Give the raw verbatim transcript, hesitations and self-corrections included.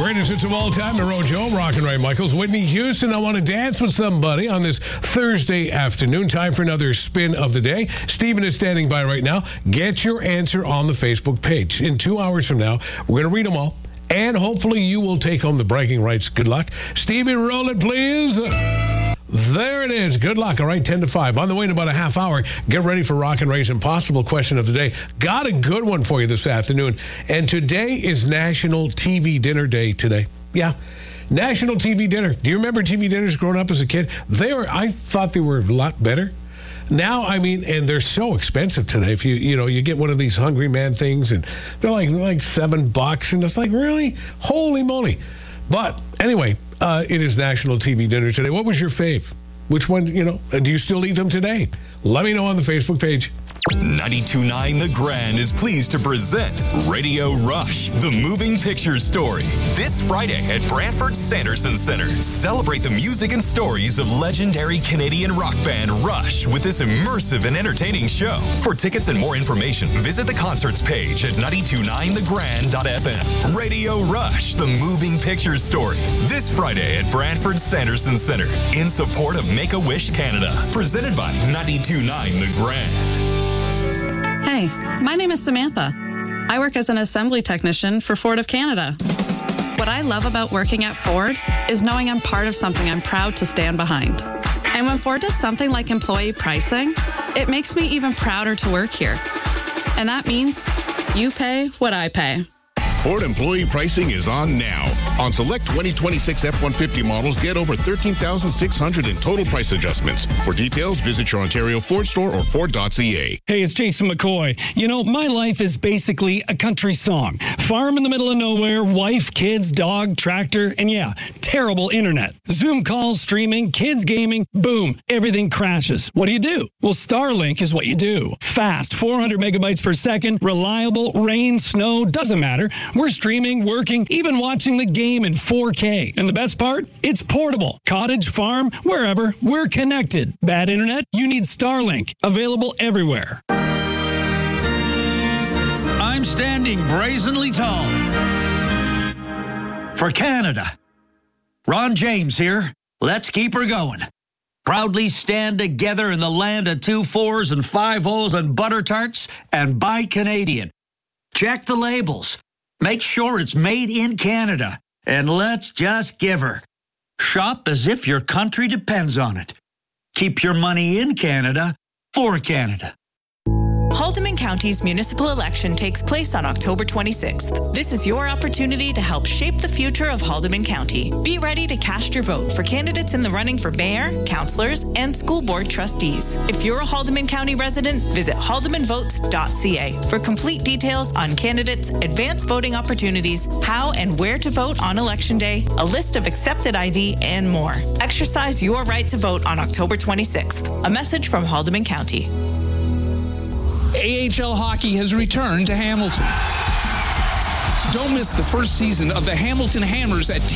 Greatest hits of all time, Monroe Joe, Rock and Ray Michaels, Whitney Houston. I want to dance with somebody on this Thursday afternoon. Time for another spin of the day. Stephen is standing by right now. Get your answer on the Facebook page. In two hours from now, we're going to read them all, and hopefully you will take home the bragging rights. Good luck. Stevie, roll it, please. There it is. Good luck. All right, ten to five. On the way in about a half hour, get ready for Rock and Ray's Impossible Question of the Day. Got a good one for you this afternoon. And today is National T V Dinner Day today. Yeah, National T V Dinner. Do you remember T V dinners growing up as a kid? They were, I thought they were a lot better. Now, I mean, and they're so expensive today. If you, you know, you get one of these Hungry Man things, and they're like, like seven bucks. And it's like, really? Holy moly. But anyway, uh, it is National T V Dinner today. What was your fave? Which one, you know, do you still eat them today? Let me know on the Facebook page. ninety-two point nine The Grand is pleased to present Radio Rush, the moving pictures story. This Friday at Brantford Sanderson Center. Celebrate the music and stories of legendary Canadian rock band Rush with this immersive and entertaining show. For tickets and more information, visit the concerts page at nine two nine the grand dot f m. Radio Rush, the moving pictures story. This Friday at Brantford Sanderson Center in support of Make-A-Wish Canada. Presented by ninety-two point nine The Grand. Hey, my name is Samantha. I work as an assembly technician for Ford of Canada. What I love about working at Ford is knowing I'm part of something I'm proud to stand behind. And when Ford does something like employee pricing, it makes me even prouder to work here. And that means you pay what I pay. Ford employee pricing is on now. On select twenty twenty-six F one fifty models, get over thirteen thousand six hundred dollars in total price adjustments. For details, visit your Ontario Ford store or Ford dot c a. Hey, it's Jason McCoy. You know, my life is basically a country song. Farm in the middle of nowhere, wife, kids, dog, tractor, and yeah, terrible internet. Zoom calls, streaming, kids gaming, boom, everything crashes. What do you do? Well, Starlink is what you do. Fast, four hundred megabytes per second, reliable, rain, snow, doesn't matter. We're streaming, working, even watching the game in four K. And the best part? It's portable. Cottage, farm, wherever, we're connected. Bad internet? You need Starlink. Available everywhere. I'm standing brazenly tall for Canada. Ron James here. Let's keep her going. Proudly stand together in the land of two fours and five O's and butter tarts and buy Canadian. Check the labels. Make sure it's made in Canada. And let's just give her. Shop as if your country depends on it. Keep your money in Canada for Canada. Haldimand County's municipal election takes place on October twenty-sixth. This is your opportunity to help shape the future of Haldimand County. Be ready to cast your vote for candidates in the running for mayor, councillors, and school board trustees. If you're a Haldimand County resident, visit haldimand votes dot c a for complete details on candidates, advanced voting opportunities, how and where to vote on Election Day, a list of accepted I D, and more. Exercise your right to vote on October twenty-sixth. A message from Haldimand County. A H L hockey has returned to Hamilton. Don't miss the first season of the Hamilton Hammers at